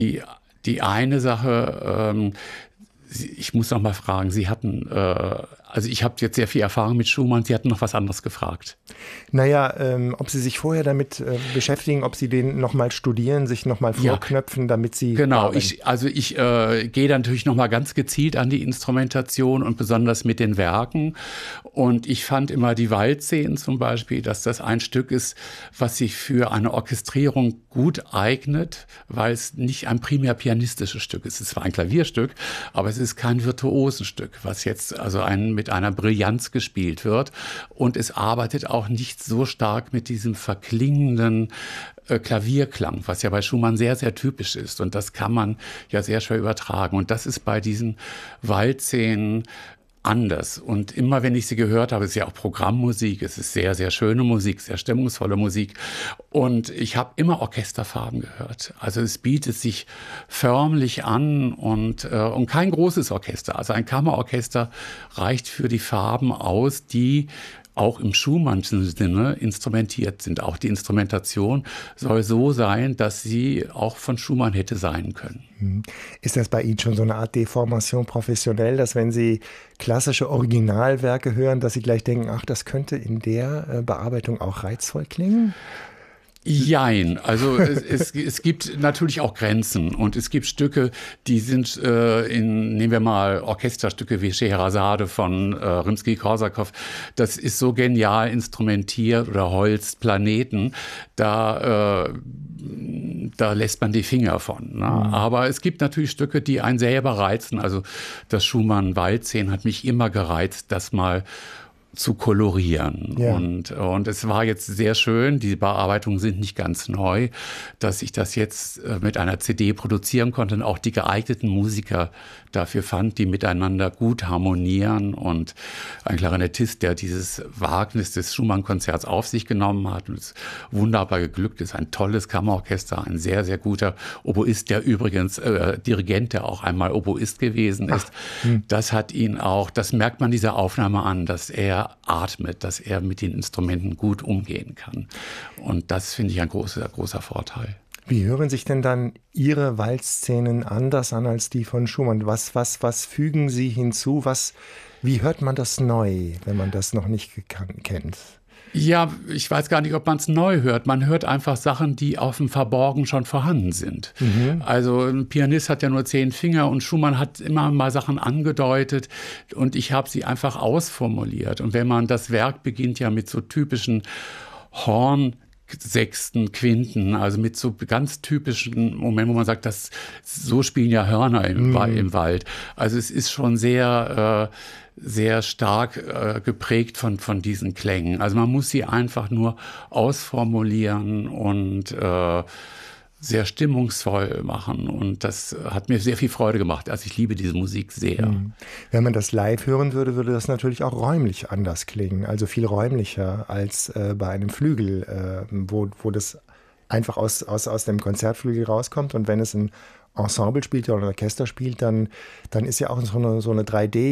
Die, die eine Sache, ich muss noch mal fragen, Sie hatten, also ich habe jetzt sehr viel Erfahrung mit Schumann, Sie hatten noch was anderes gefragt. Naja, ob Sie sich vorher damit beschäftigen, ob Sie den nochmal studieren, sich nochmal vorknöpfen, damit Sie genau, ich gehe da natürlich nochmal ganz gezielt an die Instrumentation und besonders mit den Werken. Und ich fand immer die Waldszenen zum Beispiel, dass das ein Stück ist, was sich für eine Orchestrierung gut eignet, weil es nicht ein primär pianistisches Stück ist. Es ist zwar ein Klavierstück, aber es ist kein Virtuosenstück, was jetzt also mit einer Brillanz gespielt wird. Und es arbeitet auch nicht so stark mit diesem verklingenden Klavierklang, was ja bei Schumann sehr, sehr typisch ist. Und das kann man ja sehr schwer übertragen. Und das ist bei diesen Waldszenen anders. Und immer, wenn ich sie gehört habe, ist ja auch Programmmusik, es ist sehr, sehr schöne Musik, sehr stimmungsvolle Musik. Und ich habe immer Orchesterfarben gehört. Also es bietet sich förmlich an und kein großes Orchester. Also ein Kammerorchester reicht für die Farben aus, die auch im Schumannschen Sinne instrumentiert sind. Auch die Instrumentation soll so sein, dass sie auch von Schumann hätte sein können. Ist das bei Ihnen schon so eine Art Deformation professionell, dass wenn Sie klassische Originalwerke hören, dass Sie gleich denken, ach, das könnte in der Bearbeitung auch reizvoll klingen? Jein, also es gibt natürlich auch Grenzen und es gibt Stücke, die sind nehmen wir mal Orchesterstücke wie Scheherazade von Rimskij-Korsakow, das ist so genial instrumentiert oder Holst, Planeten, da lässt man die Finger von. Ne? Aber es gibt natürlich Stücke, die einen selber reizen, also das Schumann-Waldszenen hat mich immer gereizt, das mal zu kolorieren. Ja. Und es war jetzt sehr schön, die Bearbeitungen sind nicht ganz neu, dass ich das jetzt mit einer CD produzieren konnte und auch die geeigneten Musiker dafür fand, die miteinander gut harmonieren und ein Klarinettist, der dieses Wagnis des Schumann-Konzerts auf sich genommen hat und es wunderbar geglückt ist, ein tolles Kammerorchester, ein sehr, sehr guter Oboist, der übrigens Dirigent, der auch einmal Oboist gewesen ist. Das hat ihn auch, das merkt man dieser Aufnahme an, dass er atmet, dass er mit den Instrumenten gut umgehen kann. Und das finde ich ein großer, großer Vorteil. Wie hören sich denn dann Ihre Waldszenen anders an als die von Schumann? Was fügen Sie hinzu? Wie hört man das neu, wenn man das noch nicht kennt? Ja, ich weiß gar nicht, ob man es neu hört. Man hört einfach Sachen, die auf dem Verborgen schon vorhanden sind. Also ein Pianist hat ja nur 10 Finger und Schumann hat immer mal Sachen angedeutet und ich habe sie einfach ausformuliert. Und wenn man das Werk beginnt ja mit so typischen Hornsechsten, Quinten, also mit so ganz typischen Momenten, wo man sagt, so spielen ja Hörner im Wald. Also es ist schon sehr stark geprägt von diesen Klängen. Also man muss sie einfach nur ausformulieren und sehr stimmungsvoll machen. Und das hat mir sehr viel Freude gemacht. Also ich liebe diese Musik sehr. Wenn man das live hören würde, würde das natürlich auch räumlich anders klingen. Also viel räumlicher als bei einem Flügel, wo das einfach aus dem Konzertflügel rauskommt. Und wenn es ein Ensemble spielt oder ein Orchester spielt, dann ist ja auch so eine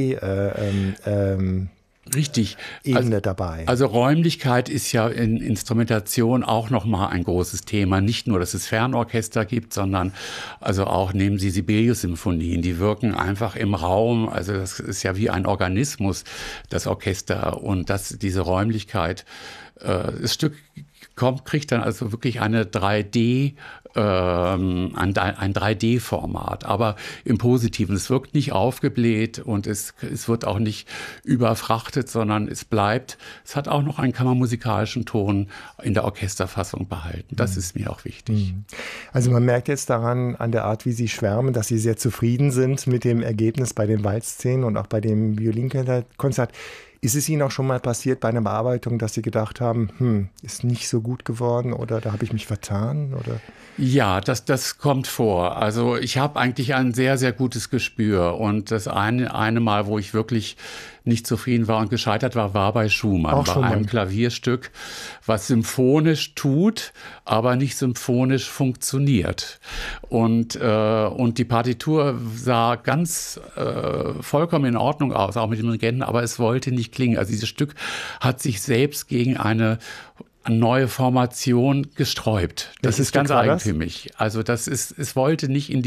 3D Richtig. Ebene dabei. Also Räumlichkeit ist ja in Instrumentation auch nochmal ein großes Thema. Nicht nur, dass es Fernorchester gibt, sondern also auch nehmen Sie Sibelius-Symphonien, die wirken einfach im Raum. Also das ist ja wie ein Organismus, das Orchester. Und diese Räumlichkeit, das Stück kriegt dann also wirklich eine 3D, ein 3D-Format, aber im Positiven. Es wirkt nicht aufgebläht und es wird auch nicht überfrachtet, sondern es hat auch noch einen kammermusikalischen Ton in der Orchesterfassung behalten. Das ist mir auch wichtig. Also man merkt jetzt daran, an der Art, wie Sie schwärmen, dass Sie sehr zufrieden sind mit dem Ergebnis bei den Waldszenen und auch bei dem Violinkonzert. Ist es Ihnen auch schon mal passiert bei einer Bearbeitung, dass Sie gedacht haben, ist nicht so gut geworden oder da habe ich mich vertan? Oder? Ja, das kommt vor. Also ich habe eigentlich ein sehr, sehr gutes Gespür. Und das eine Mal, wo ich wirklich nicht zufrieden war und gescheitert war bei Schumann. Bei einem Klavierstück, was symphonisch tut, aber nicht symphonisch funktioniert. Und die Partitur sah ganz vollkommen in Ordnung aus, auch mit dem Dirigenten, aber es wollte nicht klingen. Also dieses Stück hat sich selbst gegen eine neue Formation gesträubt. Das ist ganz eigentümlich. Also es wollte nicht in